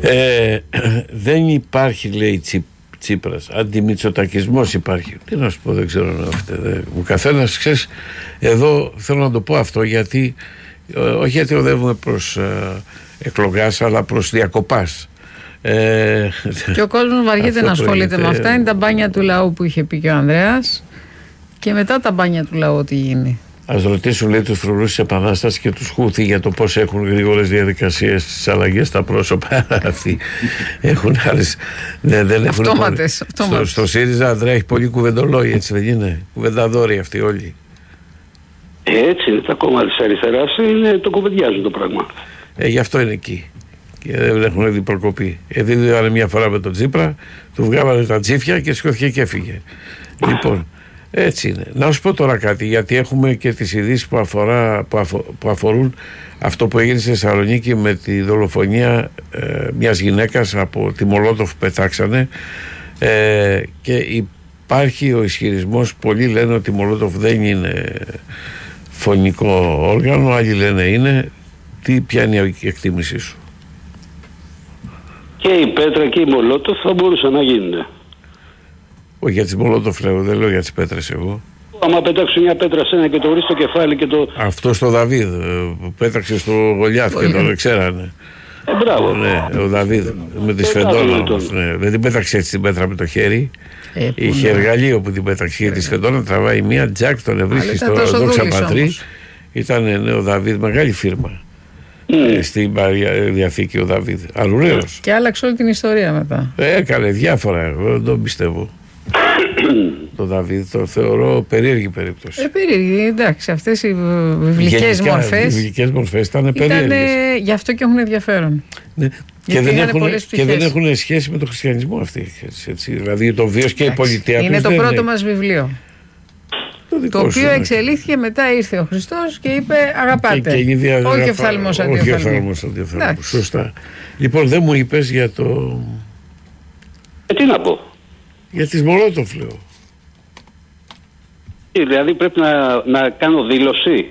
Δεν υπάρχει, λέει Τσίπρας, αντιμητσοτακισμός υπάρχει. Τι να σου πω, δεν ξέρω να φταίει. Ο καθένας, ξέρεις, εδώ θέλω να το πω αυτό γιατί όχι γιατί οδεύουμε προς εκλογάς αλλά προς διακοπάς. Και ο κόσμος βαριέται να ασχολείται με αυτά. Είναι τα μπάνια του λαού που είχε πει και ο Ανδρέας, και μετά τα μπάνια του λαού τι γίνει. Ας ρωτήσουν, λέει, τους φρουρούς της Επανάστασης και τους Χούθη για το πώς έχουν γρήγορες διαδικασίες στις αλλαγές στα πρόσωπα. Αυτοί έχουν άλλες. Δεν έχουν αυτόματες. Στο ΣΥΡΙΖΑ, Ανδρέα, έχει πολύ κουβεντολόι, έτσι δεν είναι? Κουβενταδόροι αυτοί όλοι. Έτσι είναι τα κόμματα της αριστεράς, το κουβεντιάζουν το πράγμα. Γι' αυτό είναι εκεί. Και δεν έχουν δει προκοπή. Δίδανε μια φορά με τον Τσίπρα, του βγάλανε τα τσίφια και σηκώθηκε και έφυγε. Λοιπόν, έτσι είναι. Να σου πω τώρα κάτι, γιατί έχουμε και τις ειδήσεις που αφορούν αυτό που έγινε στη Θεσσαλονίκη με τη δολοφονία μιας γυναίκας από τη Μολότοφ που πετάξανε, και υπάρχει ο ισχυρισμός, πολλοί λένε ότι η Μολότοφ δεν είναι φωνικό όργανο, άλλοι λένε είναι. Ποια είναι η εκτίμησή σου? Και η Πέτρα και η Μολότοφ θα μπορούσαν να γίνουν. Όχι για τις Μολότοφ λέω, δεν λέω για τις Πέτρες εγώ. Άμα πετάξουν μια πέτρα σε ένα και το βρει στο κεφάλι και το... Αυτό στο Δαβίδ που πέταξε στο Γολιάθ και τον ξέρανε. Μπράβο. Ναι, ο Δαβίδ με τη σφεντόνα όμως. Ναι. Δεν την πέταξε έτσι την πέτρα με το χέρι. Είχε εργαλείο που την πέταξε. Τη σφεντόνα τραβάει μία, τζακ, τον ευρίσκει στο Δόξα Πατρί. Ήταν ο Δαβίδ, μεγάλη φίρμα. Στην Διαθήκη ο Δαβίδ. Αρουραίος. Και άλλαξε όλη την ιστορία μετά. Έκανε διάφορα, εγώ δεν τον πιστεύω. Το Δαβίδ το θεωρώ περίεργη περίπτωση. Περίεργη, εντάξει. Αυτές οι βιβλικές μορφές. Οι βιβλικές μορφές ήταν περίεργες. Γι' αυτό και έχουν ενδιαφέρον. Ναι. Και δεν έχουν σχέση με τον χριστιανισμό αυτοί. Έτσι. Δηλαδή το βίος και η πολιτεία τους. Είναι το πρώτο μας βιβλίο. Το οποίο εξελίχθηκε, μετά ήρθε ο Χριστός και είπε αγαπάτε. Όχι οφθαλμός αντιοφθαλμός. Σωστά. Λοιπόν, δεν μου είπες για το... Τι να πω? Για τις Μολότοφ λέω. Δηλαδή πρέπει να κάνω δήλωση.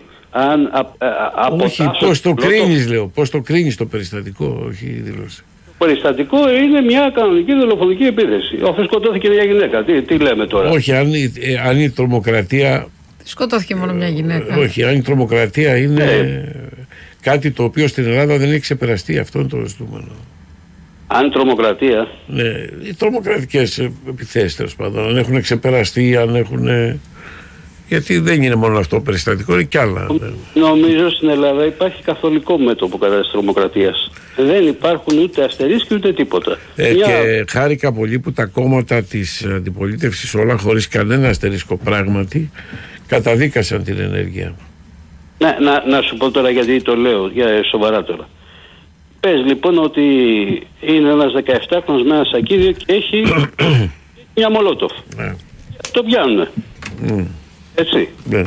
Όχι, πώς το κρίνεις λέω. Πώς το κρίνεις το περιστατικό, όχι δήλωση. Το περιστατικό είναι μια κανονική δολοφονική επίθεση. Αφού σκοτώθηκε μια γυναίκα. Τι λέμε τώρα? Όχι, αν η τρομοκρατία... Σκοτώθηκε μόνο μια γυναίκα. Όχι, αν η τρομοκρατία είναι κάτι το οποίο στην Ελλάδα δεν έχει ξεπεραστεί, αυτό είναι το ζητούμενο. Αν τρομοκρατία... Ναι, οι τρομοκρατικές επιθέσεις τέλος πάντων, αν έχουν ξεπεραστεί, αν έχουν... Γιατί δεν είναι μόνο αυτό περιστατικό, είναι κι άλλα. Νομίζω στην Ελλάδα υπάρχει καθολικό μέτωπο κατά της τρομοκρατίας. Δεν υπάρχουν ούτε αστερίσκοι ούτε τίποτα. Και χάρηκα πολύ που τα κόμματα της αντιπολίτευσης όλα χωρίς κανένα αστερίσκο πράγματι καταδίκασαν την ενέργεια. Να σου πω τώρα γιατί το λέω, για σοβαρά τώρα. Πες λοιπόν ότι είναι ένας 17χρονος με ένα σακίδιο και έχει μια Μολότοφ. Το πιάνουνε. Έτσι.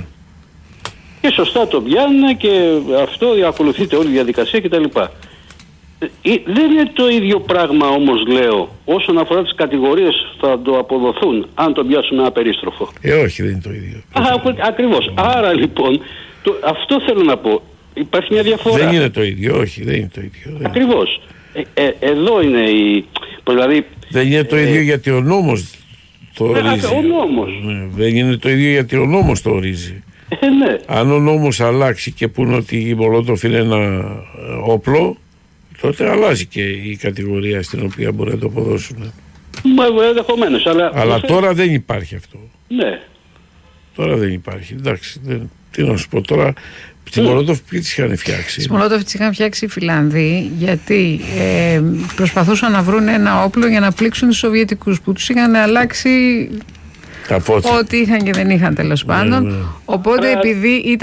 Και σωστά το πιάνουν και αυτό ακολουθείται όλη η διαδικασία κτλ. Δεν είναι το ίδιο πράγμα όμως λέω όσον αφορά τις κατηγορίες θα το αποδοθούν αν το πιάσουν ένα περίστροφο. Όχι, δεν είναι το ίδιο. Ακριβώς. Άρα λοιπόν αυτό θέλω να πω. Υπάρχει μια διαφορά. Δεν είναι το ίδιο, όχι, δεν είναι το ίδιο. Ακριβώς. Εδώ είναι η... Δηλαδή, δεν είναι το ίδιο γιατί ο νόμος το ορίζει. Ο νόμος. Δεν είναι το ίδιο γιατί ο νόμος το ορίζει. Ναι. Αν ο νόμος αλλάξει και πούνε ότι η Μολότοφ είναι ένα όπλο, τότε αλλάζει και η κατηγορία στην οποία μπορεί να το αποδώσουν. Ενδεχομένως. Αλλά τώρα δεν υπάρχει αυτό. Ναι. Τώρα δεν υπάρχει. Εντάξει, τι να σου πω τώρα. Τη Μολότοφ ποιοι τις είχαν φτιάξει? Τη Μολότοφ τις είχαν φτιάξει οι Φιλανδοί γιατί προσπαθούσαν να βρουν ένα όπλο για να πλήξουν τους Σοβιετικούς που τους είχαν αλλάξει τα φώτια. Ό,τι είχαν και δεν είχαν τέλος πάντων. Οπότε επειδή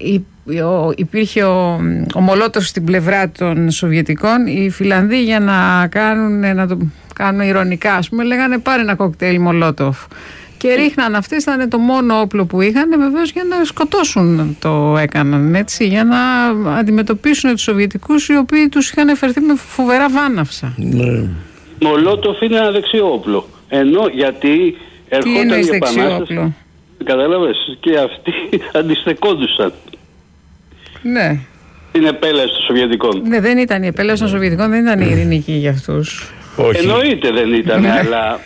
υπήρχε ο Μολότοφ στην πλευρά των Σοβιετικών, οι Φιλανδοί για να το κάνουν ηρωνικά ας πούμε λέγανε πάρε ένα κοκτέιλ Μολότοφ. Και ρίχναν αυτές, ήταν το μόνο όπλο που είχαν βεβαίως για να σκοτώσουν το έκαναν έτσι, για να αντιμετωπίσουν τους Σοβιετικούς οι οποίοι τους είχαν φερθεί με φοβερά βάναυσα. Ναι. Μολότοφ είναι ένα δεξιό όπλο. Ενώ γιατί ερχόταν η Επανάσταση, κατάλαβες, και αυτοί αντιστεκόντουσαν. Ναι. την επέλαση των Σοβιετικών. Ναι, δεν ήταν η επέλαση των Σοβιετικών, δεν ήταν η ειρηνική για αυτούς. Όχι. Εννοείται δεν ήταν, αλλά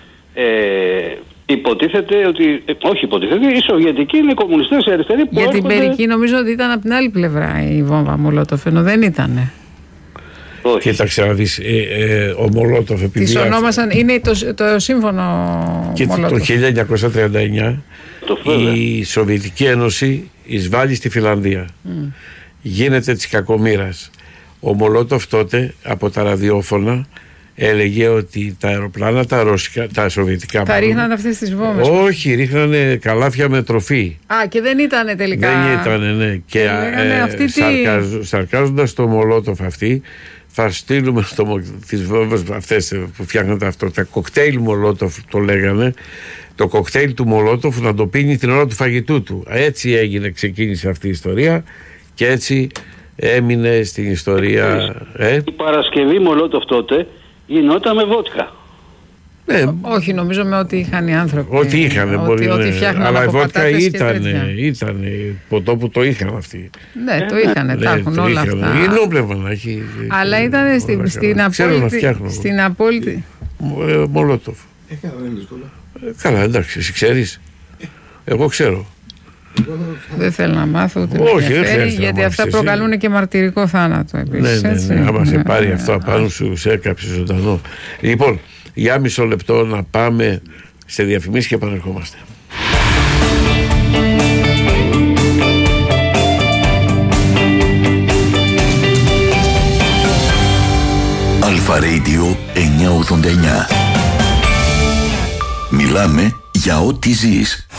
υποτίθεται ότι. Όχι υποτίθεται, οι Σοβιετικοί είναι κομμουνιστές, οι αριστεροί που. Για την Περική νομίζω ότι ήταν από την άλλη πλευρά η βόμβα Μολότοφ, ενώ δεν ήτανε. Όχι. Κοίταξε να δεις, ο Μολότοφ επειδή. Τις ονόμασαν, είναι το σύμφωνο Μολότοφ. Το 1939 η Σοβιετική Ένωση εισβάλλει στη Φιλανδία. Γίνεται της κακομοίρας. Ο Μολότοφ τότε από τα ραδιόφωνα έλεγε ότι τα αεροπλάνα, τα ρωσικά, τα σοβιετικά. Θα ρίχνανε αυτές τις βόμβες. Όχι, ρίχνανε καλάθια με τροφή. Και δεν ήτανε τελικά. Δεν ήτανε, ναι. Και σαρκάζοντας το Μολότοφ αυτή, θα στείλουμε τις βόμβες αυτές που φτιάχνατε αυτό, τα κοκτέιλ Μολότοφ το λέγανε, το κοκτέιλ του Μολότοφ να το πίνει την ώρα του φαγητού του. Έτσι ξεκίνησε αυτή η ιστορία και έτσι έμεινε στην ιστορία. Η Παρασκευή Μολότοφ τότε γινόταν με βότκα. Όχι, νομίζω με ό,τι είχαν οι άνθρωποι. Ό,τι είχαν, μπορεί να είναι. Αλλά η βότκα ήταν ποτό που το είχαν αυτοί. Ναι, το είχαν, τα έχουν όλα αυτά. Είναι νόμπλευμα να έχει. Αλλά ήταν στην απόλυτη. Μολότοφ. Καλά, εντάξει, εσύ ξέρεις. Εγώ ξέρω. Δεν θέλω να μάθω ούτε όχι, δεν χρειάζεται. Γιατί αυτά προκαλούν και μαρτυρικό θάνατο επίσης. Ναι. Άμα σε πάρει αυτό απάνω σου, σε έκαψε ζωντανό. Λοιπόν, για μισό λεπτό να πάμε σε διαφημίσεις και επανερχόμαστε. Αλφα Radio 989. Μιλάμε για ό,τι ζεις.